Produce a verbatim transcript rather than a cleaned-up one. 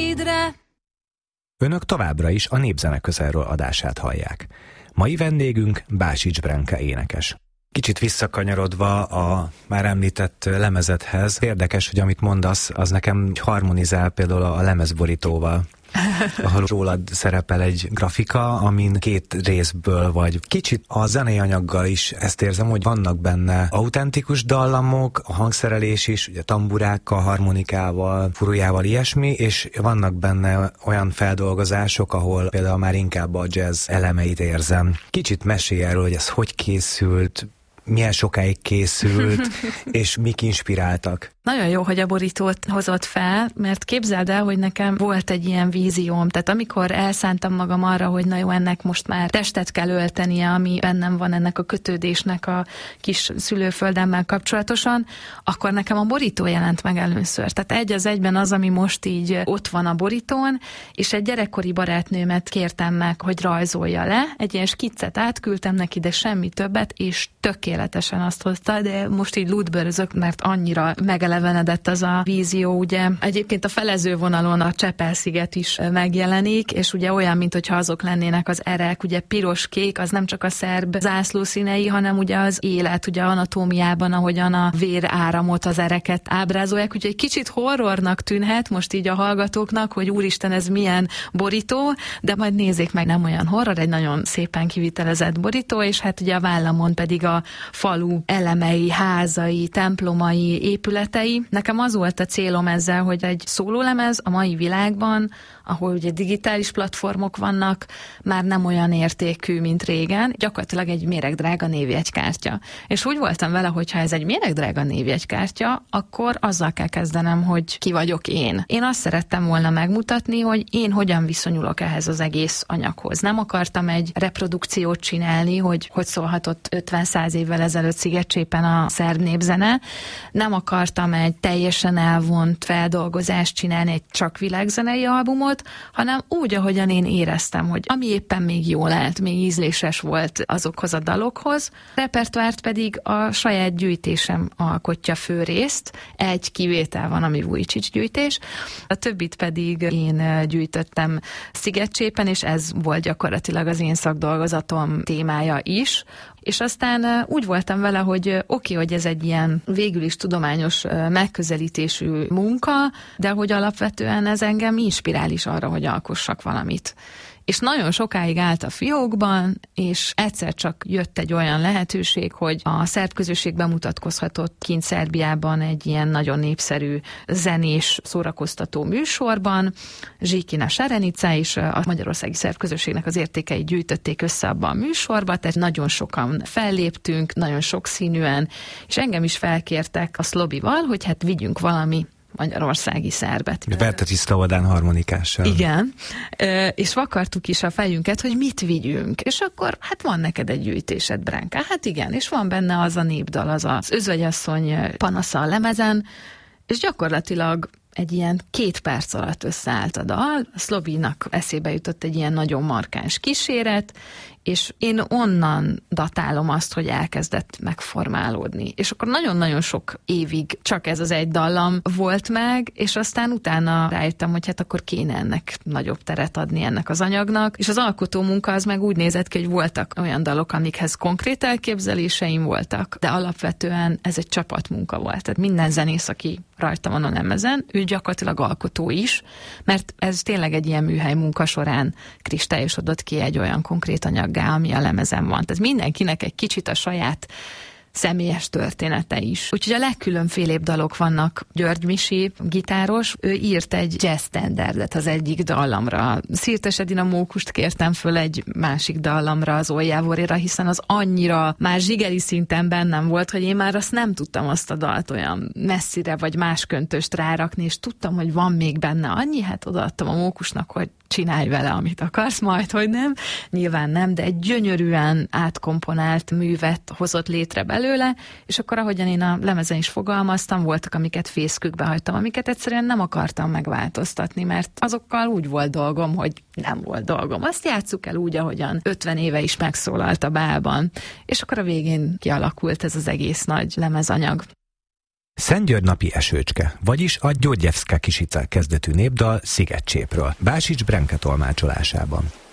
ebédre. Önök továbbra is a Népzene Közelről adását hallják. Mai vendégünk Básics Brenke énekes. Kicsit visszakanyarodva a már említett lemezethez, érdekes, hogy amit mondasz, az nekem harmonizál például a lemezborítóval, ahol rólad szerepel egy grafika, amin két részből vagy. Kicsit a zenei anyaggal is ezt érzem, hogy vannak benne autentikus dallamok, a hangszerelés is, ugye tamburákkal, harmonikával, furujával, ilyesmi, és vannak benne olyan feldolgozások, ahol például már inkább a jazz elemeit érzem. Kicsit mesélj erről, hogy ez hogy készült, milyen sokáig készült, és mik inspiráltak. Nagyon jó, hogy a borítót hozott fel, mert képzeld el, hogy nekem volt egy ilyen vízióm, tehát amikor elszántam magam arra, hogy na jó, ennek most már testet kell öltenie, ami bennem van ennek a kötődésnek a kis szülőföldemmel kapcsolatosan, akkor nekem a borító jelent meg először. Tehát egy az egyben az, ami most így ott van a borítón, és egy gyerekkori barátnőmet kértem meg, hogy rajzolja le, egy ilyen skiccet átküldtem neki, de semmi többet, és tökéletesen azt hozta, de most így lútbőrözök, mert annyira megelevenedett az a vízió, ugye. Egyébként a felező vonalon a Csepel-sziget is megjelenik, és ugye olyan, mint hogyha azok lennének az erek, ugye piros-kék, az nem csak a szerb zászló színei, hanem ugye az élet, ugye anatómiában, ahogyan a véráramot, az ereket ábrázolják, úgyhogy egy kicsit horrornak tűnhet most így a hallgatóknak, hogy úristen, ez milyen borító, de majd nézzék meg, nem olyan horror, egy nagyon szépen kivitelezett borító, és hát ugye a vállamon pedig a falu elemei, házai, templomai, épületei. Nekem az volt a célom ezzel, hogy egy szólólemez a mai világban, ahol ugye digitális platformok vannak, már nem olyan értékű, mint régen, gyakorlatilag egy méregdrága névjegykártya. És úgy voltam vele, hogy ha ez egy méregdrága névjegykártya, akkor azzal kell kezdenem, hogy ki vagyok én. Én azt szerettem volna megmutatni, hogy én hogyan viszonyulok ehhez az egész anyaghoz. Nem akartam egy reprodukciót csinálni, hogy hogy szólhatott ötven-száz évvel ezelőtt Szigetcsépen a szerb népzene. Nem akartam egy teljesen elvont feldolgozást csinálni, egy csak világzenei albumot, hanem úgy, ahogyan én éreztem, hogy ami éppen még jól állt, még ízléses volt azokhoz a dalokhoz, repertoárt pedig a saját gyűjtésem alkotja főrészt, egy kivétel van, ami Vujicic gyűjtés, a többit pedig én gyűjtöttem Szigetcsépen, és ez volt gyakorlatilag az én szakdolgozatom témája is, és aztán úgy voltam vele, hogy oké, okay, hogy ez egy ilyen végül is tudományos megközelítésű munka, de hogy alapvetően ez engem inspirál is arra, hogy alkossak valamit. És nagyon sokáig állt a fiókban, és egyszer csak jött egy olyan lehetőség, hogy a szerb közösség bemutatkozhatott kint Szerbiában egy ilyen nagyon népszerű zenés szórakoztató műsorban. Zsikina Šarenica és a magyarországi szerb közösségnek az értékeit gyűjtötték össze abban a műsorba, tehát nagyon sokan felléptünk, nagyon sokszínűen, és engem is felkértek a Szlobival, hogy hát vigyünk valami magyarországi szerbet. Verte tiszta Oldán harmonikással. Igen, és vakartuk is a fejünket, hogy mit vigyünk. És akkor, hát van neked egy gyűjtésed, Brenke. Hát igen, és van benne az a népdal, az az özvegyasszony panasza a lemezen, és gyakorlatilag egy ilyen két perc alatt összeállt a dal, a Szlobinak eszébe jutott egy ilyen nagyon markáns kíséret, és én onnan datálom azt, hogy elkezdett megformálódni. És akkor nagyon-nagyon sok évig csak ez az egy dallam volt meg, és aztán utána rájöttem, hogy hát akkor kéne ennek nagyobb teret adni ennek az anyagnak, és az alkotó munka az meg úgy nézett ki, hogy voltak olyan dalok, amikhez konkrét elképzeléseim voltak, de alapvetően ez egy csapatmunka volt. Tehát minden zenész, aki rajta van a lemezen, ő gyakorlatilag alkotó is, mert ez tényleg egy ilyen műhely munka során kristályosodott ki egy olyan konkrét anyaggá, ami a lemezen van. Tehát mindenkinek egy kicsit a saját személyes története is. Úgyhogy a legkülönfélébb dalok vannak. György Misi, gitáros, ő írt egy jazz standardet az egyik dallamra. Szirtes Edina Mókust kértem föl egy másik dallamra, az Oljávorira, hiszen az annyira már zsigeri szinten bennem volt, hogy én már azt nem tudtam azt a dalt olyan messzire vagy más köntöst rárakni, és tudtam, hogy van még benne annyi, hát odaadtam a Mókusnak, hogy csinálj vele, amit akarsz, majd, hogy nem. Nyilván nem, de egy gyönyörűen átkomponált művet hozott létre belőle, és akkor ahogyan én a lemezen is fogalmaztam, voltak, amiket fészkükbe hagytam, amiket egyszerűen nem akartam megváltoztatni, mert azokkal úgy volt dolgom, hogy nem volt dolgom. Azt játsszuk el úgy, ahogyan ötven éve is megszólalt a bálban. És akkor a végén kialakult ez az egész nagy lemezanyag. Szentgyörgy napi esőcske, vagyis a Györgyevszka Kisica kezdetű népdal Szigetcsépről, Básics Brenke tolmácsolásában.